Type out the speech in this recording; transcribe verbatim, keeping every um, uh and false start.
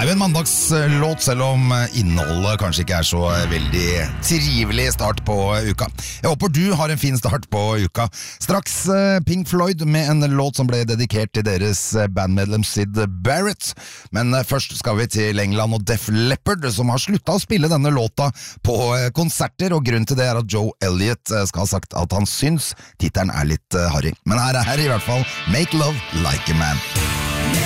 er jo en mandagslåt, selv om innholdet kanskje ikke er så veldig trivelig start på uka. Jeg håper du har en fin start på uka. Straks Pink Floyd med en låt som ble dedikert til deres bandmedlem Syd Barrett. Men først skal vi til England og Def Leppard, som har sluttet å spille denne låta på konserter, og grunnen til det er at Joe Elliott skal ha sagt at han syns titelen er litt harry. Men her er her i hvert fall Make Love Like a Man.